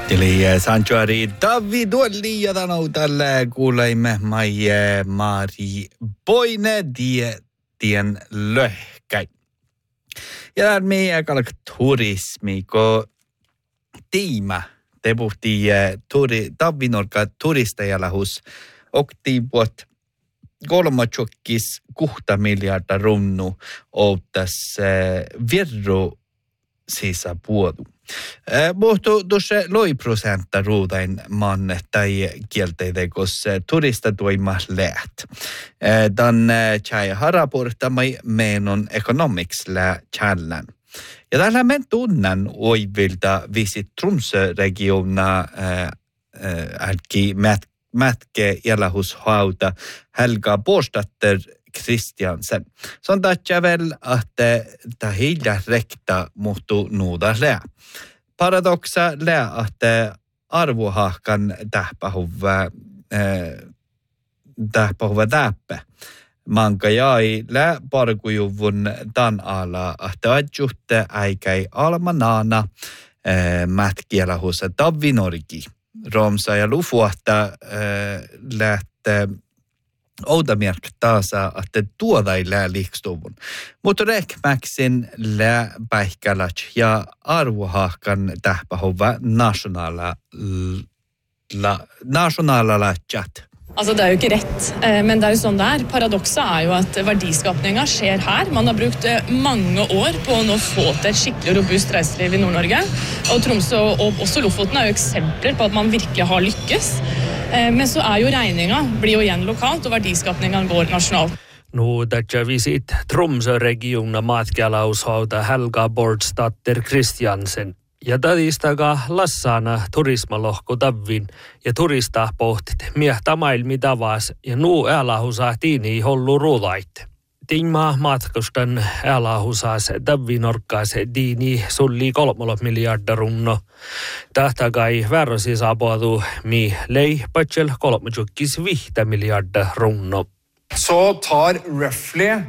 Eli Sanctuary David Olli ja tälle kuulemme Maije Mari Boine tien löhkäi. Ja me kalk turismi ko tiima te puhti Tavinorka turistajalahus oktivuot 3,6 miljardia runnu outtas virru sisäpuodu. Muhtu tuossa loiprosenta ruudain manne tai kielteidekos turista tuima läht. Dan tjai haraporta mai menon economics lä tjällan. Ja tällä men tunnan oivilta visit Tromsø-regiona älki mätke jälähushauta Helga Borstatter Christiansen. Se on väl että tämä hilja rekta muuttuu nuuda lää. Paradoksa lää, että arvohahkan tähpähuva täppä. Manka jäi lää parkujuvun tan ala, että adjutte äikäi almanana mätkielahussa Tavinorki. Romsa ja lufuahta lähtee Outamierk taasa, että tuoda ei lää liikstuvun. Mutta rekmäksin lää päihkälät ja arvohahkan tähpähuva nationala chat. Altså det er jo ikke rett, men det er jo sånn det er. Paradokset er jo at verdiskapninga skjer her. Man har brukt mange år på å nå få til et skikkelig robust reiseliv i Nord-Norge. Og Tromsø og også Lofoten er jo eksempler på at man virkelig har lykkes. Men så er jo regninga blir jo igjen lokalt, og verdiskapninga går nasjonalt. Nu tätä visit Tromsø-regiona matkialaushauta Helga Borstatter Christiansen. Ja tadistaga lassana turismalohko Tavin ja turista pohtit miehtä maailmi tavas ja nuu äälahusa tiini hollu ruudait. Tiima matkustan äälahusaas Tavinorkkaas diini sulli 3 miljardia runno. Tähtäkai värrosi saapuatu mi lei patsel 3,5 miljardia runno. Så tar roughly,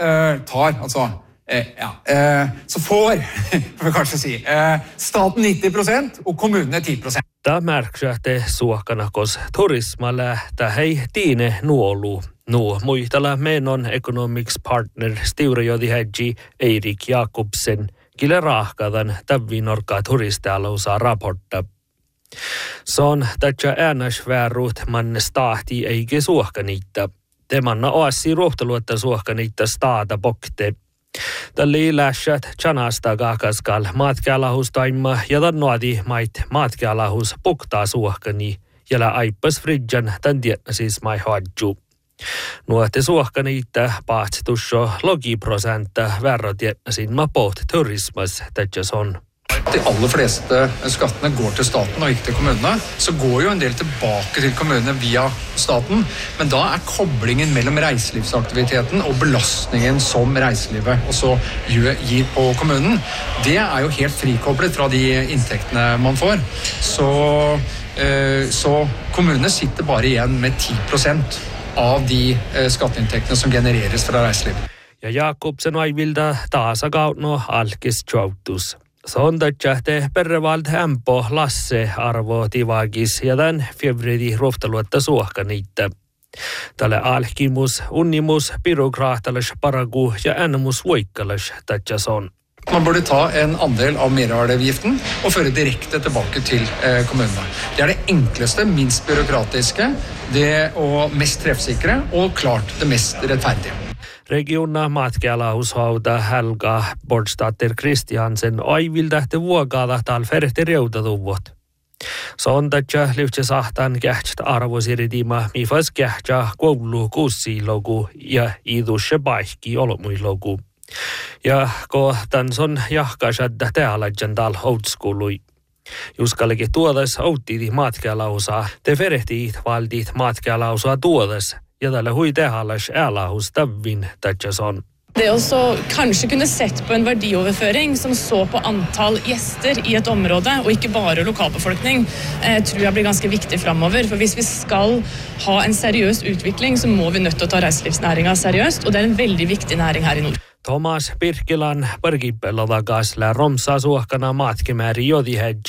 så får vi kanskje si, staten 90% og kommunene 10%. Tämä märksyähte suokanakos turisma lähtää hei tiine nuolu. Nu muistella menon economics partner Stiurajodi Hedji Eirik Jakobsen kille rahkadan Tavinorka turistialousa raportta. Se on tätä äänäsvääruut manne stahti eikä suohkaniitta. Temanna oassi ruohtaluetta suohkaniitta staata pokte. Tälle läsät chanasta kaakaskal matkialahustaimme ja tannoadi mait matkialahus puktaa suohkani ja lä aippas fridjan tän siis mai hoadju. Nuotte suohkaniitta paatstusso logiprosenta värrotietnasin ma poht turismas tätsäs on. De aller fleste skattene går til staten og ikke til kommunene, så går jo en del tilbake til kommunene via staten, men da er koblingen mellom reiselivsaktiviteten og belastningen som reiselivet også gir på kommunen, det er jo helt frikoblet fra de inntektene man får. Så kommunene sitter bare igjen med 10% av de skatteinntektene som genereres fra reiseliv. Ja Jakobsen aivilta taasakautno alkis choutus. Se on tätä perrevalt hämpo Lasse arvo tivagis ja tän fievridi ruoftaluetta suohkaniitta. Tälle alkimus, unnimus, byrokraatalas paragu ja ännemus voikkalas tätä on. Man burde ta en andel av merverdiavgiften og føre direkte tilbake til kommunene. Det er det enkleste, minst byråkratiske, det og mest treffsikre og klart det mest rettferdige. Regiona matkialaushauta Helga Borstatter Christiansen aiviltähti vuokaada talferti reutatuvut. Se on tätä lyhtsä sahtan kähtsät arvosiritima mifas kähtsä koulu kuussilogu ja idusse paikki olmuilogu. Ja ko tans on jahkasadda tealajan tal outskuului. Juskallekin tuodas outtiti matkialausaa, te ferehtiit valtiit matkialausaa tuodas. Ja tällä hui tehallas älahus Tavin tätsäs on. Det også kanskje kunne sett på en verdioverføring som så på antall gjester i et område, og ikke bare lokalbefolkning, tror jeg blir ganske viktig fremover. For hvis vi skal ha en seriøs utvikling, så må vi nødt til å ta reiselivsnæringen seriøst, og det er en veldig viktig næring her i nord. Thomas Pirkilan parkippeladakas lä romsa suohkana matkimääri Jodi Hedji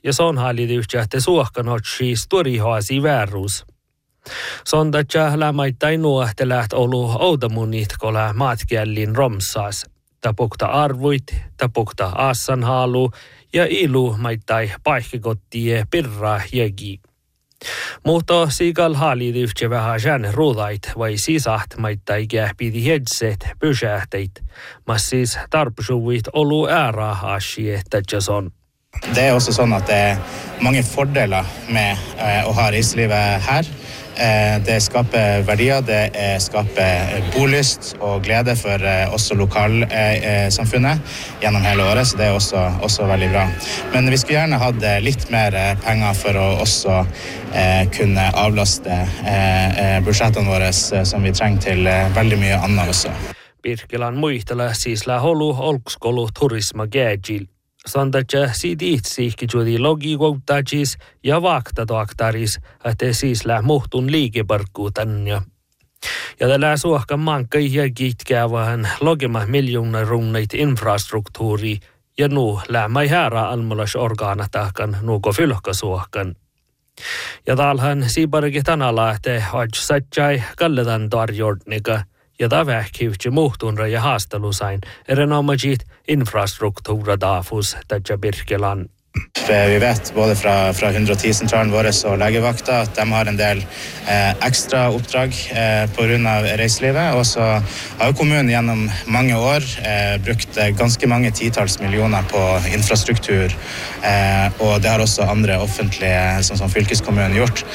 ja se on hallityyhtiä, että suohkanotsi storihaasi vääruus. Sondatja lämmäittäin nuohteläht olu oudamunit kola maatkiellin romsaas. Tapukta arvuit, tapukta aassanhaalu ja ilu maittai paikkikottie pirra jägi. Mutta siikal hallityyhtiä vähän jään ruudait vai sisaht maittai kähpidi hedset pysähteit. Mas siis tarpsuvit olu äärahaasi, että on. Det är också sånn at det är mange fordeler med att ha reiselivet här. Det skaper verdier, det skaper bolyst og glede for også lokalsamfunnet gjennom hele året, så det er også veldig bra. Men vi skulle gjerne hatt litt mer penger for å også kunne avlaste budsjettene våre som vi trenger til veldig mye annet også. Pirkkelan muistella siis läholu olkskolu turisma gääjil. Sondatja siitä itsekin juuri logikouttajis ja vaktatoaktaris, että siis muhtun liikeparkkuutan. Ja tällä suohkan mankkai ja kitkää vähän logema miljoona runneit infrastruktuuri ja nuu lämmai häärä almulas orgaanatahkan nuuko fylkasuohkan. Ja talhan siiparki tänä lähtee ajsatsai kalletan tarjordnika. Ja tämä vähkivti muhtunra ja haastelusain erinomaisesti infrastruktuuradafus tätä Birkeland. Vi vet både fra 110-sentralen vår og legevakta at de har en del ekstra oppdrag på grunn av reiselivet. Og så har jo kommunen gjennom mange år brukt ganske mange titalls millioner på infrastruktur. Og det har også andre offentlige, som fylkeskommunen, gjort.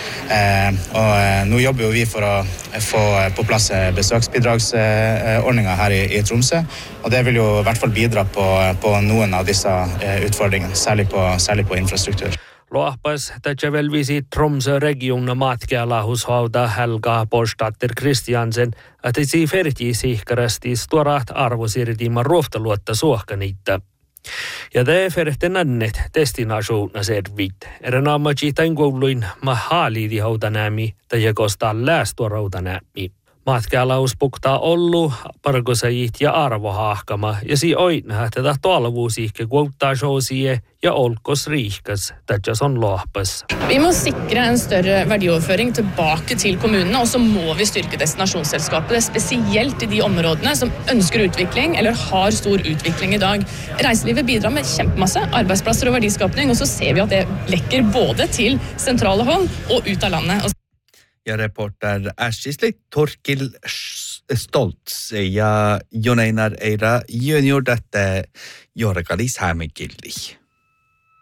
Og nå jobber jo vi for å få på plass besøksbidragsordninger her i Tromsø. Og det vil jo i hvert fall bidra på noen av disse utfordringene, særlig på infrastruktur. Loahpas tätä velvisi Tromsø regiona matkialahushalta Helga Borstatter Christiansen, että si ferti sihkarasti stuorat arvosirtiima ruoftaluotta suohkanitta. Ja te ferten annet destinationa servit. Erinomaisesti tämän kouluin mahaliidi hautanäämi tai jakostaa läästuorautanäämi. Matkialaus puktaa ollu, parkosajit ja arvohahkama ja si oitnähä tätä talvuusiikke kuuttaa showsie ja olkos riihkas, tätä on lohpas. Vi må sikre en større verdioverføring tilbake til kommunene, og så må vi styrke destinasjonsselskapet, spesielt i de områdene som ønsker utvikling eller har stor utvikling i dag. Reiselivet bidrar med kjempemasse arbeidsplasser og verdiskapning, og så ser vi at det lekker både til sentrale hold og ut av landet. Ja reporter Ashisli Torkil Stoltz ja Jon Einar Eira junior tätä Jorgalis Hämeenkilli.